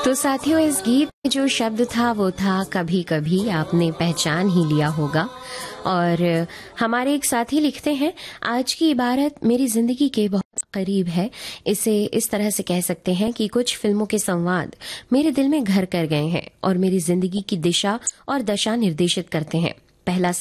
तो साथियों, इस गीत में जो शब्द था वो था कभी कभी, आपने पहचान ही लिया होगा। और हमारे एक साथी लिखते हैं, आज की इबारत मेरी जिंदगी के बहुत करीब है। इसे इस तरह से कह सकते हैं कि कुछ फिल्मों के संवाद मेरे दिल में घर कर गए हैं और मेरी जिंदगी की दिशा और दशा निर्देशित करते हैं। पहला,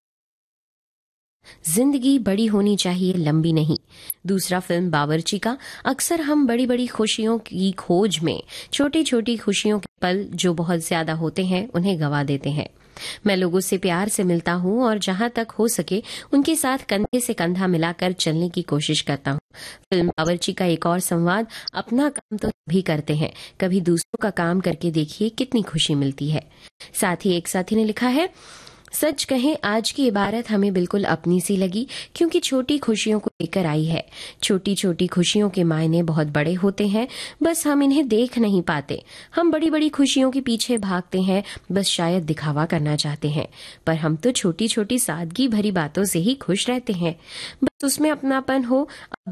जिंदगी बड़ी होनी चाहिए, लंबी नहीं। दूसरा, फिल्म बावर्ची का, अक्सर हम बड़ी बड़ी खुशियों की खोज में छोटी छोटी खुशियों के पल जो बहुत ज्यादा होते हैं उन्हें गवा देते हैं। मैं लोगों से प्यार से मिलता हूं और जहां तक हो सके उनके साथ कंधे से कंधा मिलाकर चलने की कोशिश करता हूं। फिल्म बावर्ची का एक और संवाद, अपना काम तो भी करते हैं, कभी दूसरों का काम करके देखिए कितनी खुशी मिलती है। साथ ही एक साथी ने लिखा है, सच कहें आज की इबारत हमें बिल्कुल अपनी सी लगी, क्योंकि छोटी खुशियों को लेकर आई है। छोटी छोटी खुशियों के मायने बहुत बड़े होते हैं, बस हम इन्हें देख नहीं पाते। हम बड़ी बड़ी खुशियों के पीछे भागते हैं, बस शायद दिखावा करना चाहते हैं। पर हम तो छोटी छोटी सादगी भरी बातों से ही खुश रहते हैं, बस उसमें अपनापन हो।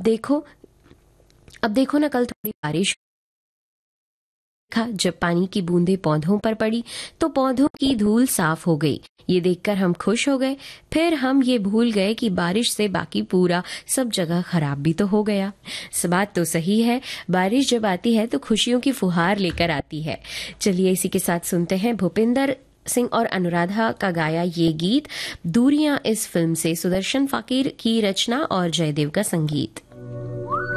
अब देखो ना, कल थोड़ी बारिश, जब पानी की बूंदें पौधों पर पड़ी तो पौधों की धूल साफ हो गई। ये देखकर हम खुश हो गए। फिर हम ये भूल गए कि बारिश से बाकी पूरा सब जगह खराब भी तो हो गया। इस बात तो सही है, बारिश जब आती है तो खुशियों की फुहार लेकर आती है। चलिए इसी के साथ सुनते हैं भूपिंदर सिंह और अनुराधा का गाया ये गीत, दूरियां, इस फिल्म से। सुदर्शन फाकिर की रचना और जयदेव का संगीत।